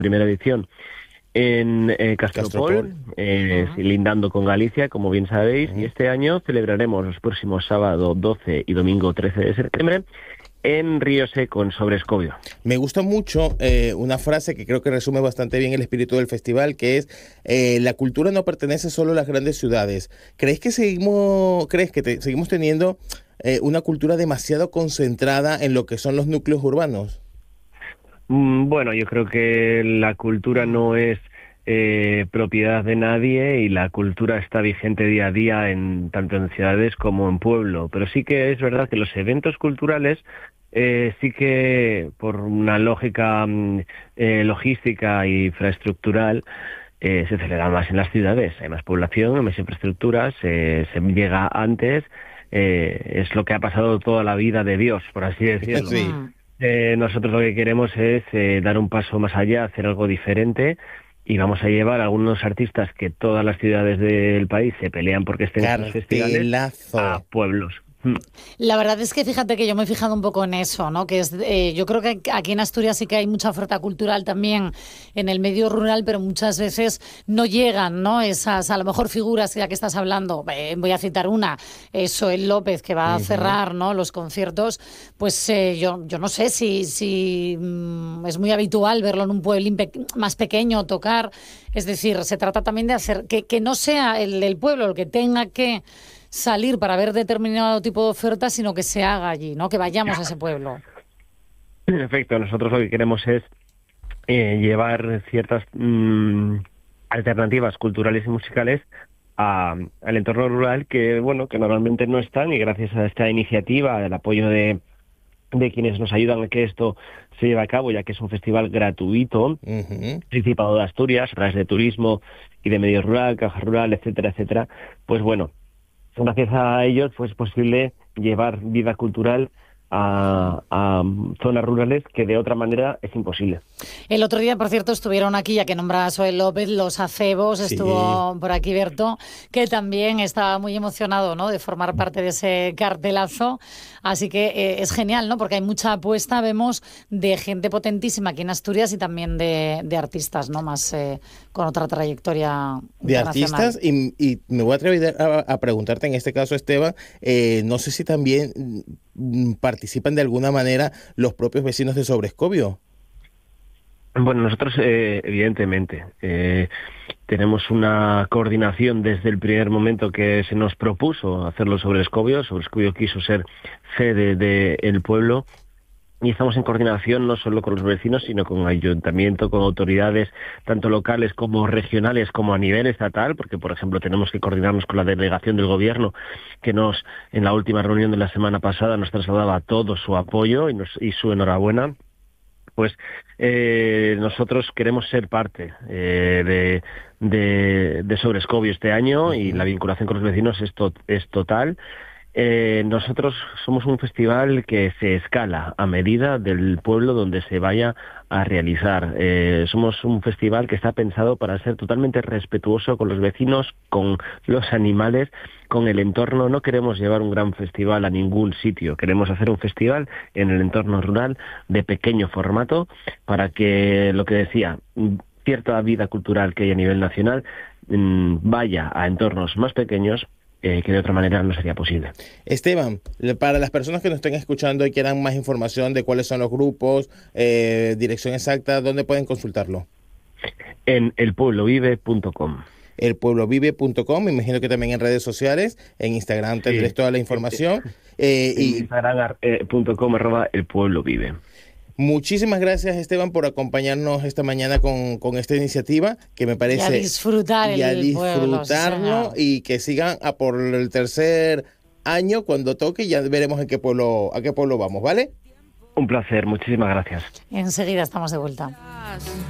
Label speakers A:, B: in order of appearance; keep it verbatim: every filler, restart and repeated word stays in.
A: primera edición en eh, Castropol,
B: Castropol.
A: eh,
C: Ah.
A: sí, lindando con Galicia, como bien sabéis,
B: Ujú.
A: y este año celebraremos los próximos sábado doce y domingo trece de septiembre en Río Seco, en Sobrescobio.
B: Me gusta mucho eh, una frase que creo que resume bastante bien el espíritu del festival, que es eh, la cultura no pertenece solo a las grandes ciudades. ¿Crees que seguimos, crees que te- seguimos teniendo eh, una cultura demasiado concentrada en lo que son los núcleos urbanos?
A: Mm, Bueno, yo creo que la cultura no es eh, propiedad de nadie y la cultura está vigente día a día en tanto en ciudades como en pueblo. Pero sí que es verdad que los eventos culturales eh, sí que por una lógica mm, eh, logística e infraestructural eh, se celebran más en las ciudades. Hay más población, hay más infraestructuras, eh, se llega antes. Eh, es lo que ha pasado toda la vida de Dios, por así decirlo.
B: Sí.
C: Mm.
A: Eh, nosotros lo que queremos es eh, dar un paso más allá, hacer algo diferente y vamos a llevar a algunos artistas que todas las ciudades del país se pelean porque estén en sus festivales
B: Cartelazo.
A: a pueblos. Mm.
C: La verdad es que fíjate que yo me he fijado un poco en eso, ¿no? Que es, eh, yo creo que aquí en Asturias sí que hay mucha oferta cultural también en el medio rural, pero muchas veces no llegan, ¿no? Esas, a lo mejor figuras, ya que estás hablando, eh, voy a citar una, eh, Soel López, que va a
B: Ujú.
C: cerrar, ¿no? Los conciertos, pues eh, yo, yo no sé si, si mm, es muy habitual verlo en un pueblín pe- más pequeño, tocar. Es decir, se trata también de hacer que, que no sea el del pueblo el que tenga que salir para ver determinado tipo de oferta, sino que se haga allí, ¿no? Que vayamos a ese pueblo.
A: En efecto, nosotros lo que queremos es eh, llevar ciertas mm, alternativas culturales y musicales a- al entorno rural que, bueno, que normalmente no están y gracias a esta iniciativa, el apoyo de, de quienes nos ayudan a que esto se lleve a cabo, ya que es un festival gratuito,
B: Ujú.
A: Principado de Asturias, a través de turismo y de medio rural, caja rural, etcétera, etcétera, pues bueno, gracias a ellos fue posible llevar vida cultural a, a zonas rurales que de otra manera es imposible.
C: El otro día, por cierto, estuvieron aquí, ya que nombra a Soel López, los acebos,
B: Sí.
C: estuvo por aquí Berto, que también estaba muy emocionado, ¿no? De formar parte de ese cartelazo. Así que eh, es genial, ¿no? Porque hay mucha apuesta, vemos, de gente potentísima aquí en Asturias y también de, de artistas, ¿no? Más eh, con otra trayectoria
B: De
C: internacional.
B: artistas, y, y me voy a atrever a, a preguntarte en este caso, Esteban, eh, no sé si también mm, participan de alguna manera los propios vecinos de Sobrescobio.
A: Bueno, nosotros eh, evidentemente eh, tenemos una coordinación desde el primer momento que se nos propuso hacerlo sobre Escobio. Sobre Escobio quiso ser sede del pueblo y estamos en coordinación no solo con los vecinos, sino con el ayuntamiento, con autoridades tanto locales como regionales, como a nivel estatal, porque, por ejemplo, tenemos que coordinarnos con la delegación del gobierno, que nos, en la última reunión de la semana pasada, nos trasladaba todo su apoyo y, nos, y su enhorabuena. Pues eh, nosotros queremos ser parte eh, de, de, de Sobrescobio este año y la vinculación con los vecinos es, to, es total. Eh, nosotros somos un festival que se escala a medida del pueblo donde se vaya a realizar. Eh, somos un festival que está pensado para ser totalmente respetuoso con los vecinos, con los animales, con el entorno. No queremos llevar un gran festival a ningún sitio. Queremos hacer un festival en el entorno rural de pequeño formato para que, lo que decía, cierta vida cultural que hay a nivel nacional mmm, vaya a entornos más pequeños, Eh, que de otra manera no sería posible.
B: Esteban, para las personas que nos estén escuchando y quieran más información de cuáles son los grupos, eh, dirección exacta, ¿dónde pueden consultarlo?
A: En el pueblo vive punto com.
B: el pueblo vive punto com, me imagino que también en redes sociales, en Instagram tendréis sí. toda la información.
A: Eh, en y Instagram eh, punto com arroba el pueblo vive.
B: Muchísimas gracias, Esteban, por acompañarnos esta mañana con, con esta iniciativa que me parece...
C: Y a disfrutar
B: y a
C: el
B: disfrutarlo
C: pueblo,
B: y que sigan a por el tercer año cuando toque, ya veremos en qué pueblo, a qué pueblo vamos, ¿vale?
A: Un placer, muchísimas gracias.
C: Enseguida estamos de vuelta.